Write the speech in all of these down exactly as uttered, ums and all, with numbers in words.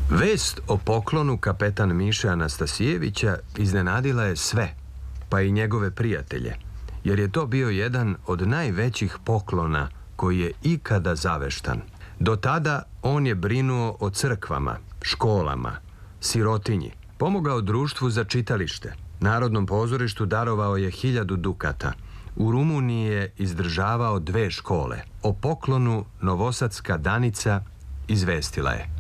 Vest o poklonu kapetan Miše Anastasijevića iznenadila je sve, pa i njegove prijatelje, jer je to bio jedan od najvećih poklona koji je ikada zaveštan. Do tada on je brinuo o crkvama, školama, sirotinji, pomogao društvu za čitalište, Narodnom pozorištu darovao je hiljadu dukata, u Rumuniji je izdržavao dve škole. O poklonu novosadska Danica izvestila je: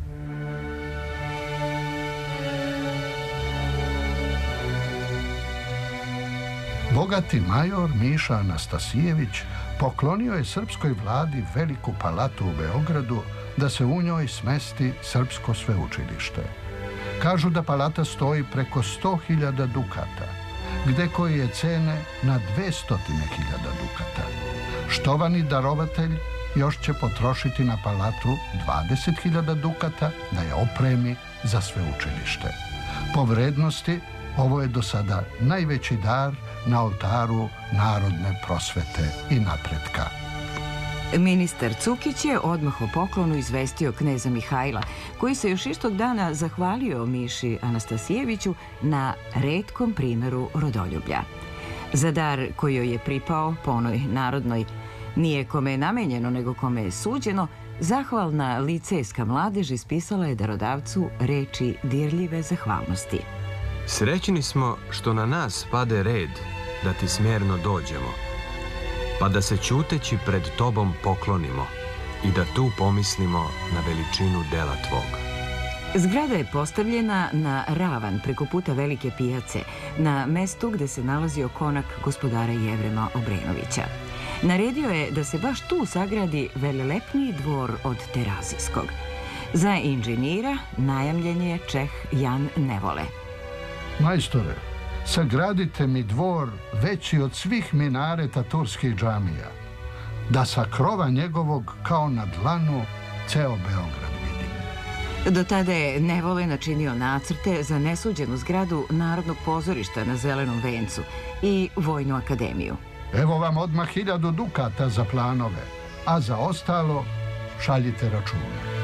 Bogati major Miša Anastasijević poklonio je srpskoj vladi veliku palatu u Beogradu da se u njoj smesti srpsko sveučilište. Kažu da palata stoji preko sto hiljada dukata, gde koji je cene na dvesta hiljada dukata. Štovani darovatelj još će potrošiti na palatu dvadeset hiljada dukata da je opremi za sveučilište. Po vrednosti, ovo je do sada najveći dar na oltaru narodne prosvete i napretka. Ministar Cukić je odmah o poklonu izvestio kneza Mihajla, koji se još istog dana zahvalio Miši Anastasijeviću na retkom primeru rodoljublja. Za dar koji joj je pripao po onoj narodnoj "nije kome je namenjeno, nego kome je suđeno", zahvalna licejska mladež ispisala je darodavcu reči dirljive zahvalnosti. Srećni smo što na nas pade red da ti smjerno dođemo, pa da se ćuteći pred tobom poklonimo i da tu pomislimo na veličinu dela tvog. Zgrada je postavljena na ravan preko puta Velike pijace, na mestu gde se nalazio konak gospodara Jevrema Obrenovića. Naredio je da se baš tu sagradi velelepniji dvor od Terazijskog. Za inženjera najamljen je Čeh Jan Nevole. Majstore, sagradite mi dvor veći od svih minareta turskih džamija, da sa krova njegovog kao na dlanu ceo Beograd vidim. Do tada je Nevole načinio nacrte za nesuđenu zgradu Narodnog pozorišta na Zelenom vencu i Vojnu akademiju. Evo vam odmah hiljadu dukata za planove, a za ostalo šaljite račune.